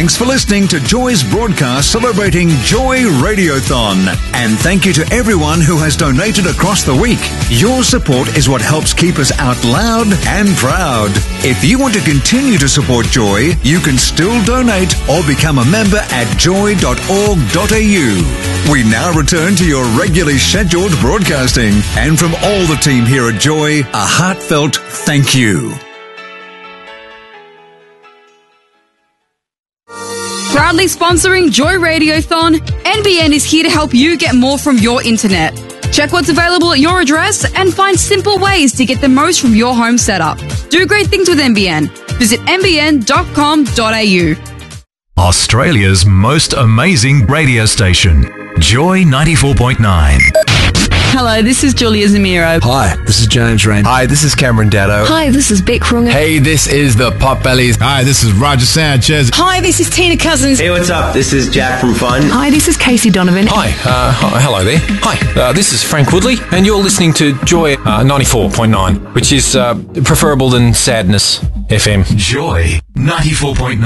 Thanks for listening to Joy's broadcast celebrating Joy Radiothon. And thank you to everyone who has donated across the week. Your support is what helps keep us out loud and proud. If you want to continue to support Joy, you can still donate or become a member at joy.org.au. We now return to your regularly scheduled broadcasting. And from all the team here at Joy, a heartfelt thank you. Proudly sponsoring Joy Radiothon, NBN is here to help you get more from your internet. Check what's available at your address and find simple ways to get the most from your home setup. Do great things with NBN. Visit nbn.com.au. Australia's most amazing radio station, Joy 94.9. Hello, this is Julia Zamiro. Hi, this is James Rain. Hi, this is Cameron Daddo. Hi, this is Beck Runga. Hey, this is the Potbellies. Hi, this is Roger Sanchez. Hi, this is Tina Cousins. Hey, what's up? This is Jack from Fun. Hi, this is Casey Donovan. Hi, hello there. Hi, this is Frank Woodley, and you're listening to Joy 94.9, which is preferable than Sadness FM. Joy 94.9.